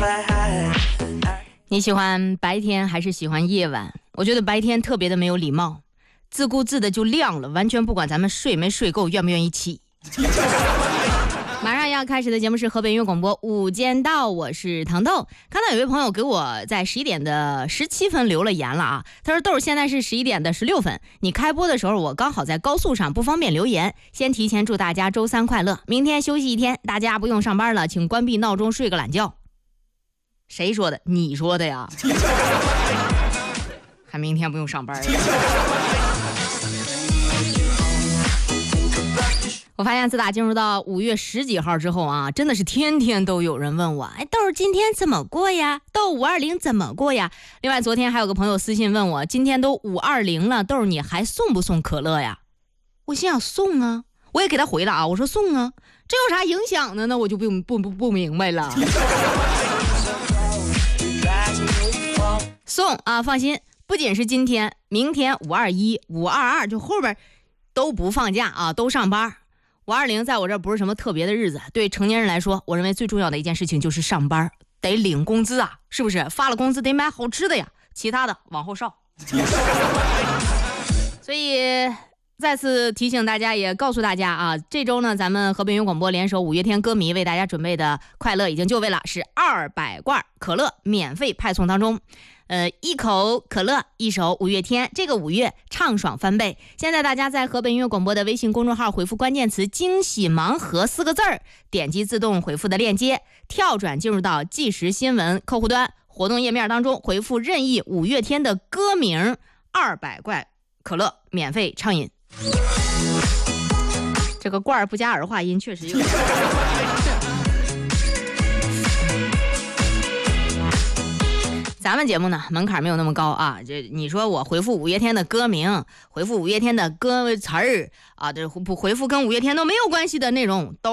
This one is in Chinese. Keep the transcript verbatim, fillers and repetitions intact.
你喜欢白天还是喜欢夜晚？我觉得白天特别的没有礼貌，自顾自的就亮了，完全不管咱们睡没睡够，愿不愿意起。马上要开始的节目是河北音乐广播午间到，我是糖豆。看到有位朋友给我在十一点的十七分留了言了啊，他说豆儿现在是十一点的十六分，你开播的时候我刚好在高速上，不方便留言，先提前祝大家周三快乐，明天休息一天，大家不用上班了，请关闭闹钟睡个懒觉。谁说的？你说的呀。还明天不用上班了。我发现自打进入到五月十几号之后啊，真的是天天都有人问我，哎，豆儿今天怎么过呀？豆五二零怎么过呀？另外昨天还有个朋友私信问我，今天都五二零了，豆儿你还送不送可乐呀？我心想送啊，我也给他回了啊，我说送啊，这有啥影响的呢？我就不不不不明白了。送啊，放心，不仅是今天，明天五二一、五二二，就后边都不放假啊，都上班。五二零在我这不是什么特别的日子，对成年人来说，我认为最重要的一件事情就是上班，得领工资啊，是不是？发了工资得买好吃的呀，其他的往后稍。所以再次提醒大家，也告诉大家啊，这周呢，咱们河北音乐广播联手五月天歌迷为大家准备的快乐已经就位了，是二百罐可乐免费派送当中。呃，一口可乐，一首五月天，这个五月畅爽翻倍。现在大家在河北音乐广播的微信公众号回复关键词惊喜盲盒四个字儿，点击自动回复的链接，跳转进入到即时新闻客户端活动页面当中，回复任意五月天的歌名，二百罐可乐免费畅饮。这个罐儿不加儿化音确实有点咱们节目呢门槛没有那么高啊，这你说我回复五月天的歌名，回复五月天的歌词儿啊，这不回复跟五月天都没有关系的内容都